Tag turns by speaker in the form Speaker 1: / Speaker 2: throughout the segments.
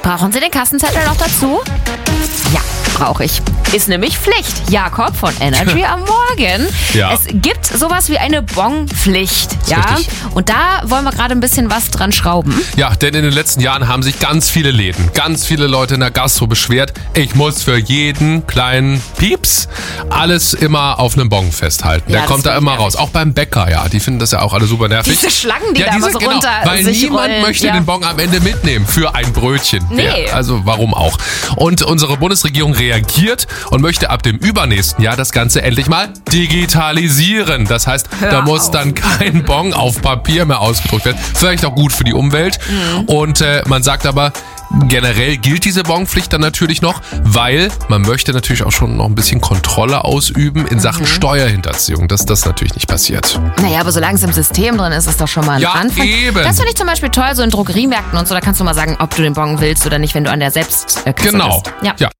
Speaker 1: Brauchen Sie den Kassenzettel noch dazu? Ja, brauche ich. Ist nämlich Pflicht. Jakob von Energy am Morgen.
Speaker 2: Ja.
Speaker 1: Es gibt sowas wie eine Bonpflicht. Ja?
Speaker 2: Richtig.
Speaker 1: Und da wollen wir gerade ein bisschen was dran schrauben.
Speaker 2: Ja, denn in den letzten Jahren haben sich ganz viele Läden, ganz viele Leute in der Gastro beschwert, ich muss für jeden kleinen Pieps alles immer auf einem Bon festhalten.
Speaker 1: Ja,
Speaker 2: Der kommt
Speaker 1: das
Speaker 2: da
Speaker 1: find ich
Speaker 2: immer raus. Auch beim Bäcker, ja. Die finden das ja auch alle super nervig.
Speaker 1: Diese Schlangen, die da immer so runter
Speaker 2: Weil
Speaker 1: sich
Speaker 2: niemand
Speaker 1: rollen.
Speaker 2: möchte
Speaker 1: Ja.
Speaker 2: den Bon am Ende mitnehmen für ein Brötchen.
Speaker 1: Nee.
Speaker 2: Ja, also warum auch? Und unsere Bundesregierung reagiert und möchte ab dem übernächsten Jahr das Ganze endlich mal digitalisieren. Das heißt, da muss dann kein Bon auf Papier mehr ausgedruckt werden. Vielleicht auch gut für die Umwelt. Und man sagt aber, generell gilt diese Bonpflicht dann natürlich noch, weil man möchte natürlich auch schon noch ein bisschen Kontrolle ausüben in Sachen Steuerhinterziehung, dass das natürlich nicht passiert.
Speaker 1: Naja, aber solange es im System drin ist, ist das schon mal ein
Speaker 2: Ja,
Speaker 1: Anfang.
Speaker 2: eben.
Speaker 1: Das finde ich zum Beispiel toll, so in Drogeriemärkten und so, da kannst du mal sagen, ob du den Bon willst oder nicht, wenn du an der Selbstkasse
Speaker 2: Genau.
Speaker 1: bist.
Speaker 2: Ja.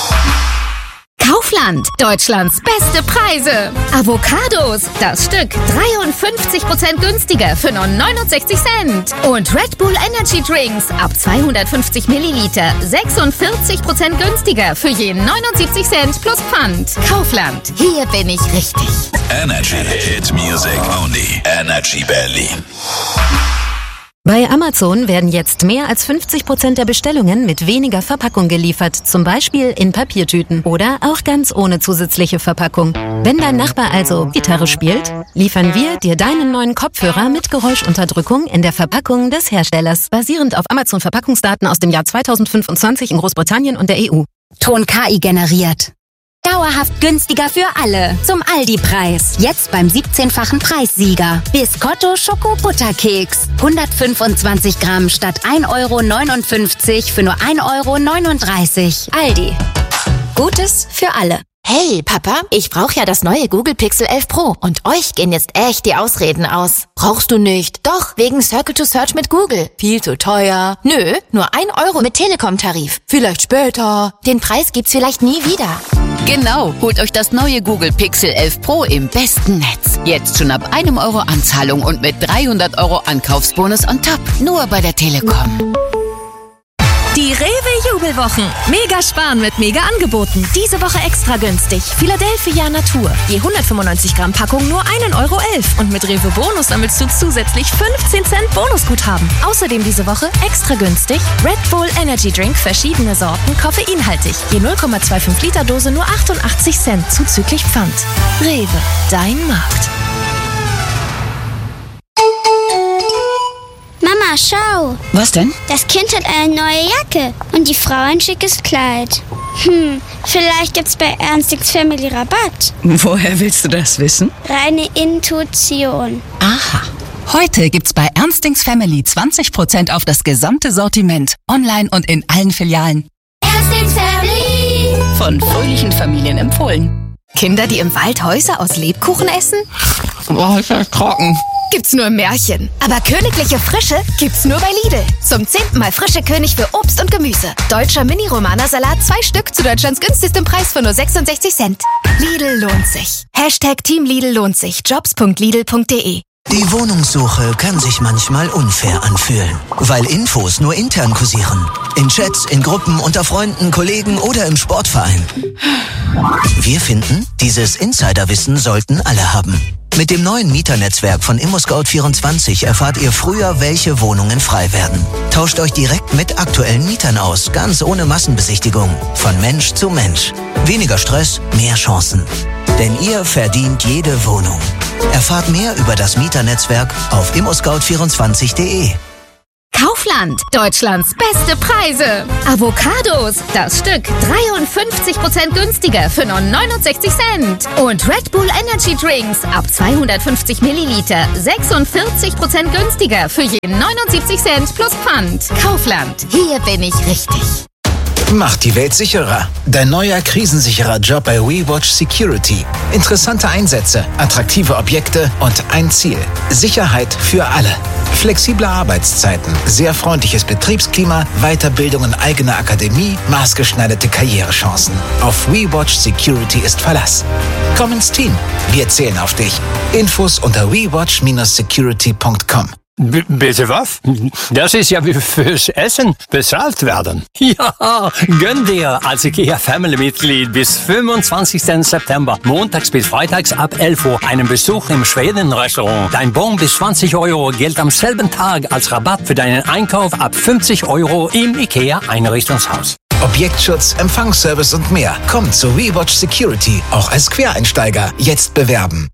Speaker 3: Kaufland, Deutschlands beste Preise. Avocados, das Stück 53% günstiger für nur 69 Cent. Und Red Bull Energy Drinks ab 250 Milliliter 46% günstiger für je 79 Cent plus Pfand. Kaufland, hier bin ich richtig.
Speaker 4: Energy Hit Music Only. Energy Berlin.
Speaker 5: Bei Amazon werden jetzt mehr als 50% der Bestellungen mit weniger Verpackung geliefert, zum Beispiel in Papiertüten oder auch ganz ohne zusätzliche Verpackung. Wenn dein Nachbar also Gitarre spielt, liefern wir dir deinen neuen Kopfhörer mit Geräuschunterdrückung in der Verpackung des Herstellers, basierend auf Amazon-Verpackungsdaten aus dem Jahr 2025 in Großbritannien und der EU.
Speaker 3: Ton KI generiert. Dauerhaft günstiger für alle. Zum Aldi-Preis. Jetzt beim 17-fachen Preissieger. Biscotto Schoko-Butterkeks. 125 Gramm statt 1,59 € für nur 1,39 €. Aldi. Gutes für alle.
Speaker 6: Hey, Papa, ich brauche ja das neue Google Pixel 11 Pro und euch gehen jetzt echt die Ausreden aus. Brauchst du nicht? Doch, wegen Circle to Search mit Google. Viel zu teuer. Nö, nur 1 € mit Telekom-Tarif. Vielleicht später. Den Preis gibt's vielleicht nie wieder.
Speaker 7: Genau, holt euch das neue Google Pixel 11 Pro im besten Netz. Jetzt schon ab 1 € Anzahlung und mit 300 € Ankaufsbonus on top. Nur bei der Telekom.
Speaker 8: Die Rewe-Jubelwochen. Mega sparen mit Mega-Angeboten. Diese Woche extra günstig. Philadelphia Natur. Je 195 Gramm Packung nur 1,11 € Und mit Rewe Bonus sammelst du zusätzlich 15 Cent Bonusguthaben. Außerdem diese Woche extra günstig Red Bull Energy Drink, verschiedene Sorten, koffeinhaltig. Je 0,25 Liter Dose nur 88 Cent zuzüglich Pfand. Rewe, dein Markt.
Speaker 9: Mama, schau.
Speaker 7: Was denn?
Speaker 9: Das Kind hat eine neue Jacke und die Frau ein schickes Kleid. Vielleicht gibt's bei Ernstings Family Rabatt.
Speaker 7: Woher willst du das wissen?
Speaker 9: Reine Intuition.
Speaker 7: Aha. Heute gibt's bei Ernstings Family 20% auf das gesamte Sortiment. Online und in allen Filialen.
Speaker 9: Ernstings Family.
Speaker 7: Von fröhlichen Familien empfohlen.
Speaker 3: Kinder, die im Wald Häuser aus Lebkuchen essen?
Speaker 7: Oh, ist das trocken.
Speaker 3: Gibt's nur im Märchen. Aber königliche Frische gibt's nur bei Lidl. Zum 10. Mal frische König für Obst und Gemüse. Deutscher Mini-Romana-Salat, 2 Stück zu Deutschlands günstigstem Preis für nur 66 Cent. Lidl lohnt sich. #Team Lidl lohnt sich. Jobs.lidl.de.
Speaker 10: Die Wohnungssuche kann sich manchmal unfair anfühlen, weil Infos nur intern kursieren. In Chats, in Gruppen, unter Freunden, Kollegen oder im Sportverein. Wir finden, dieses Insiderwissen sollten alle haben. Mit dem neuen Mieternetzwerk von ImmoScout24 erfahrt ihr früher, welche Wohnungen frei werden. Tauscht euch direkt mit aktuellen Mietern aus, ganz ohne Massenbesichtigung. Von Mensch zu Mensch. Weniger Stress, mehr Chancen. Denn ihr verdient jede Wohnung. Erfahrt mehr über das Mieternetzwerk auf immoscout24.de.
Speaker 3: Kaufland, Deutschlands beste Preise. Avocados, das Stück 53% günstiger für nur 69 Cent. Und Red Bull Energy Drinks ab 250 Milliliter 46% günstiger für je 79 Cent plus Pfand. Kaufland, hier bin ich richtig.
Speaker 11: Macht die Welt sicherer. Dein neuer krisensicherer Job bei WeWatch Security. Interessante Einsätze, attraktive Objekte und ein Ziel. Sicherheit für alle. Flexible Arbeitszeiten, sehr freundliches Betriebsklima, Weiterbildung in eigener Akademie, maßgeschneiderte Karrierechancen. Auf WeWatch Security ist Verlass. Komm ins Team. Wir zählen auf dich. Infos unter wewatch-security.com.
Speaker 12: Bitte was? Das ist ja wie fürs Essen bezahlt werden. Ja, gönn dir als IKEA-Family-Mitglied bis 25. September, montags bis freitags ab 11 Uhr, einen Besuch im Schweden-Restaurant. Dein Bon bis 20 Euro gilt am selben Tag als Rabatt für deinen Einkauf ab 50 Euro im IKEA-Einrichtungshaus.
Speaker 11: Objektschutz, Empfangsservice und mehr. Komm zu WeWatch Security, auch als Quereinsteiger. Jetzt bewerben.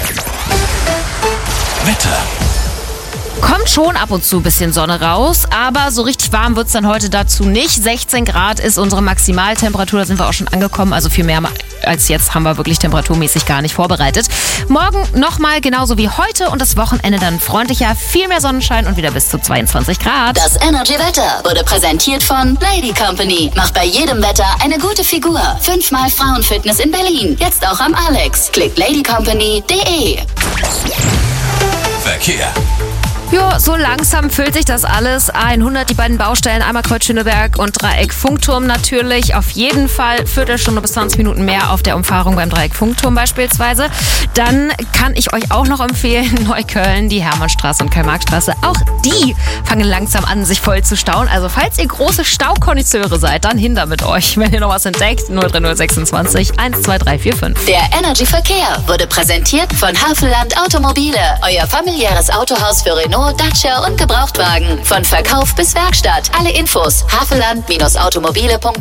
Speaker 4: Wetter.
Speaker 1: Kommt schon ab und zu ein bisschen Sonne raus, aber so richtig warm wird's dann heute dazu nicht. 16 Grad ist unsere Maximaltemperatur, da sind wir auch schon angekommen. Also viel mehr als jetzt haben wir wirklich temperaturmäßig gar nicht vorbereitet. Morgen nochmal genauso wie heute und das Wochenende dann freundlicher, viel mehr Sonnenschein und wieder bis zu 22 Grad.
Speaker 6: Das Energy-Wetter wurde präsentiert von Lady Company. Macht bei jedem Wetter eine gute Figur. 5-mal Frauenfitness in Berlin. Jetzt auch am Alex. Klickt ladycompany.de.
Speaker 4: Verkehr.
Speaker 1: Ja, so langsam füllt sich das alles. A100, die beiden Baustellen, einmal Kreuz Schöneberg und Dreieck Funkturm natürlich. Auf jeden Fall Viertelstunde bis 20 Minuten mehr auf der Umfahrung beim Dreieck Funkturm beispielsweise. Dann kann ich euch auch noch empfehlen, Neukölln, die Hermannstraße und Karl-Marx-Straße. Auch die fangen langsam an, sich voll zu stauen. Also falls ihr große Staukonnoisseure seid, dann hin mit euch. Wenn ihr noch was entdeckt, 03026 12345.
Speaker 6: Der Energy Verkehr wurde präsentiert von Havelland Automobile. Euer familiäres Autohaus für Renault, Dacia und Gebrauchtwagen. Von Verkauf bis Werkstatt. Alle Infos havelland-automobile.de